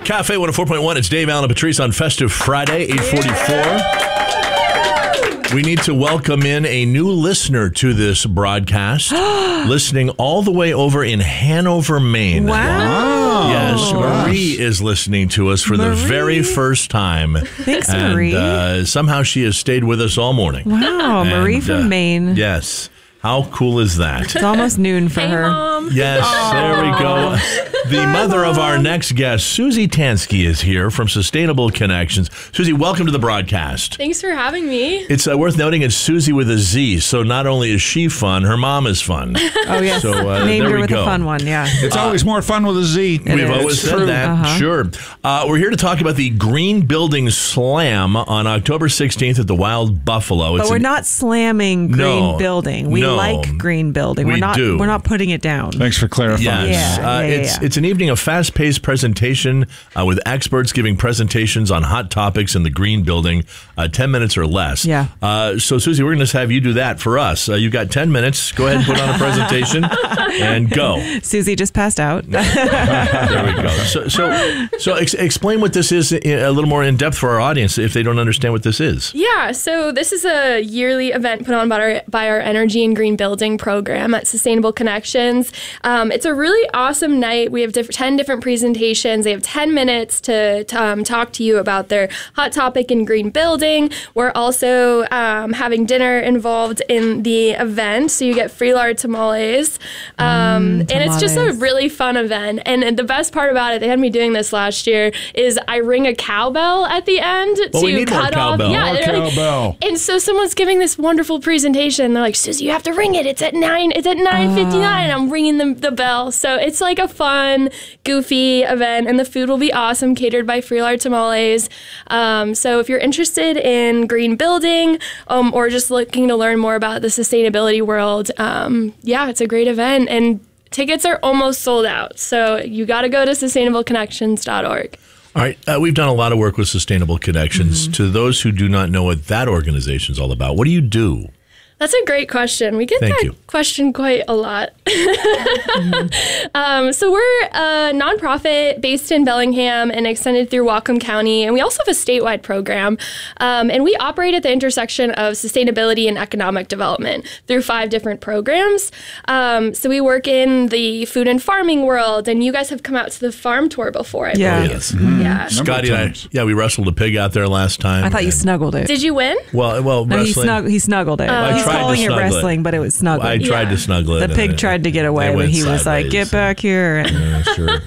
Cafe 104.1. It's Dave, Allen, and Patrice on Festive Friday, 8:44. We need to welcome in a new listener to this broadcast, listening all the way over in Hanover, Maine. Wow. Yes, Marie is listening to us for the very first time. Thanks, and, Marie. Somehow she has stayed with us all morning. Wow, Marie from Maine. Yes. How cool is that? It's almost noon for her. Mom. Yes, there we go. The mother of our next guest, Susie Tansky, is here from Sustainable Connections. Susie, welcome to the broadcast. Thanks for having me. It's worth noting it's Susie with a Z, so not only is she fun, her mom is fun. Oh, yes. So, Named there her we with go. a fun one, yeah. It's always more fun with a Z. We've always said that, sure. We're here to talk about the Green Building Slam on October 16th at the Wild Buffalo. But we're not slamming green building. We no. like green building. We do. We're not putting it down. Thanks for clarifying. Yes. It's an evening of fast-paced presentation with experts giving presentations on hot topics in the green building, 10 minutes or less. Yeah. So, Susie, we're going to have you do that for us. You got 10 minutes. Go ahead and put on a presentation and go. Susie just passed out. There we go. So explain what this is a little more in depth for our audience if they don't understand what this is. Yeah, so this is a yearly event put on by our Energy and Green Building program at Sustainable Connections. It's a really awesome night. We have 10 different presentations. They have 10 minutes to talk to you about their hot topic in green building. We're also having dinner involved in the event, so you get free lard tamales. And it's just a really fun event. And the best part about it, they had me doing this last year, is I ring a cowbell at the end we need more cut cowbell. off. Yeah, More cowbell. and so someone's giving this wonderful presentation. They're like, Susie, you have to ring it. It's at 9:59. I'm ringing the bell. So it's like a fun, goofy event, and the food will be awesome, catered by Free Lard Tamales. So if you're interested in green building or just looking to learn more about the sustainability world, it's a great event. And tickets are almost sold out. So you got to go to sustainableconnections.org. All right. We've done a lot of work with Sustainable Connections. To those who do not know what that organization is all about, what do you do? That's a great question. We get that question quite a lot. So we're a nonprofit based in Bellingham and extended through Whatcom County. And we also have a statewide program. And we operate at the intersection of sustainability and economic development through 5 different programs. So we work in the food and farming world. And you guys have come out to the farm tour before, I believe. Yes. Yeah. Scotty and I, we wrestled a pig out there last time. I thought you snuggled it. Did you win? Well, No, wrestling. he snuggled it. He's calling it wrestling, but it was snuggled. I tried to snuggle it. The pig tried to get away, but he was like, "Get back here!" Yeah, sure.